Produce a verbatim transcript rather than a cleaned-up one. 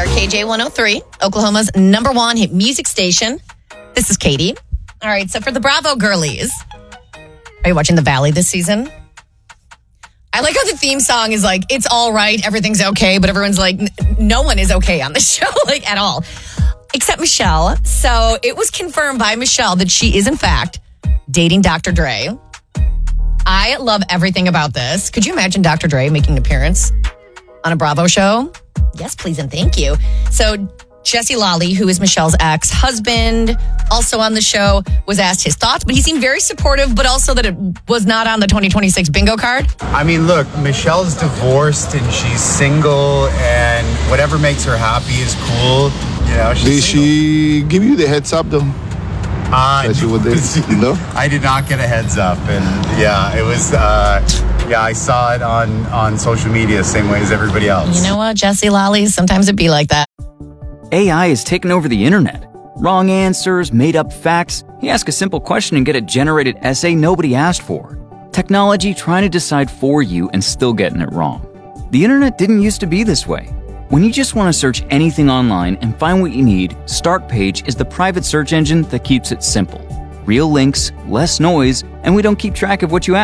K J one oh three, Oklahoma's number one hit music station. This is Katie. All right, so for the Bravo girlies, are you watching The Valley this season? I like how the theme song is like, it's all right, everything's okay, but everyone's like, no one is okay on the show, like at all, except Michelle. So it was confirmed by Michelle that she is, in fact, dating Doctor Dre. I love everything about this. Could you imagine Doctor Dre making an appearance on a Bravo show? Yes, please, and thank you. So Jesse Lally, who is Michelle's ex-husband, also on the show, was asked his thoughts, but he seemed very supportive, but also that it was not on the twenty twenty-six bingo card. I mean, look, Michelle's divorced and she's single, and whatever makes her happy is cool. You know, she's Did single. she give you the heads up, though? Uh, That she would this, no? I did not get a heads up, and yeah, it was. Uh, yeah, I saw it on on social media, same way as everybody else. You know what, Jesse Lally? Sometimes it'd be like that. A I has taken over the internet. Wrong answers, made up facts. You ask a simple question and get a generated essay nobody asked for. Technology trying to decide for you and still getting it wrong. The internet didn't used to be this way. When you just want to search anything online and find what you need, Startpage is the private search engine that keeps it simple. Real links, less noise, and we don't keep track of what you ask.